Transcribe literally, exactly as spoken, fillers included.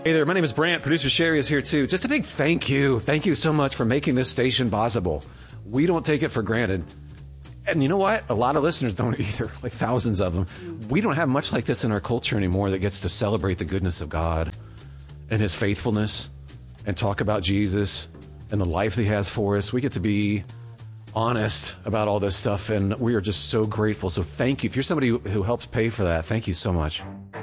Hey there, my name is Brant. Producer Sherry is here too. Just a big thank you. Thank you so much for making this station possible. We don't take it for granted. And you know what? A lot of listeners don't either, like thousands of them. We don't have much like this in our culture anymore that gets to celebrate the goodness of God and his faithfulness and talk about Jesus and the life that he has for us. We get to be honest about all this stuff, and we are just so grateful. So thank you. If you're somebody who, who helps pay for that, thank you so much.